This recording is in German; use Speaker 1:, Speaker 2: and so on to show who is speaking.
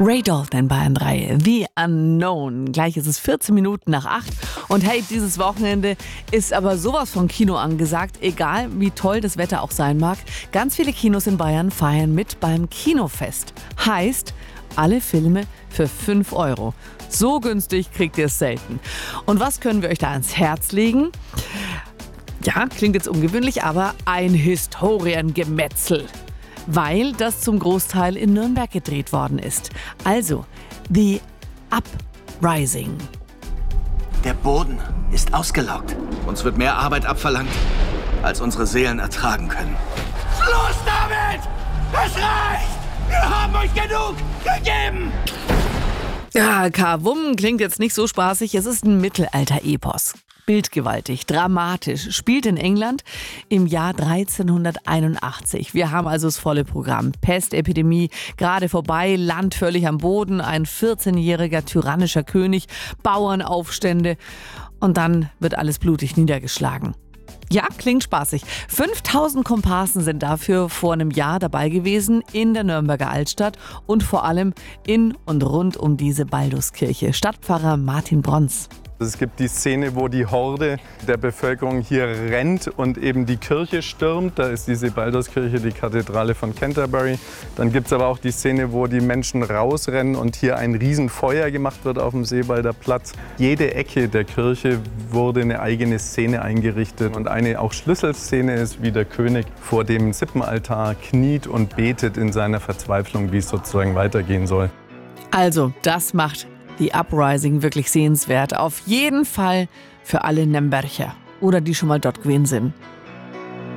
Speaker 1: Ray Dalton in Bayern 3, The Unknown. Gleich ist es 14 Minuten nach 8. Und hey, dieses Wochenende ist aber sowas von Kino angesagt, egal wie toll das Wetter auch sein mag. Ganz viele Kinos in Bayern feiern mit beim Kinofest. Heißt, alle Filme für 5 Euro. So günstig kriegt ihr es selten. Und was können wir euch da ans Herz legen? Ja, klingt jetzt ungewöhnlich, aber ein Historiengemetzel. Weil das zum Großteil in Nürnberg gedreht worden ist. Also, The Uprising.
Speaker 2: Der Boden ist ausgelaugt. Uns wird mehr Arbeit abverlangt, als unsere Seelen ertragen können. Schluss damit! Es reicht! Wir haben euch genug gegeben!
Speaker 1: Ja, Kawum klingt jetzt nicht so spaßig. Es ist ein Mittelalter-Epos. Bildgewaltig, dramatisch, spielt in England im Jahr 1381. Wir haben also das volle Programm. Pestepidemie gerade vorbei, Land völlig am Boden, ein 14-jähriger tyrannischer König, Bauernaufstände und dann wird alles blutig niedergeschlagen. Ja, klingt spaßig. 5000 Komparsen sind dafür vor einem Jahr dabei gewesen in der Nürnberger Altstadt und vor allem in und rund um diese Balduskirche. Stadtpfarrer Martin Brons.
Speaker 3: Es gibt die Szene, wo die Horde der Bevölkerung hier rennt und eben die Kirche stürmt. Da ist diese Balduskirche, die Kathedrale von Canterbury. Dann gibt es aber auch die Szene, wo die Menschen rausrennen und hier ein Riesenfeuer gemacht wird auf dem Seebalder Platz. Jede Ecke der Kirche wurde eine eigene Szene eingerichtet. Und eine auch Schlüsselszene ist, wie der König vor dem Sippenaltar kniet und betet in seiner Verzweiflung, wie es sozusagen weitergehen soll.
Speaker 1: Also, das macht The Uprising wirklich sehenswert. Auf jeden Fall für alle Nürnberger oder die schon mal dort gewesen sind.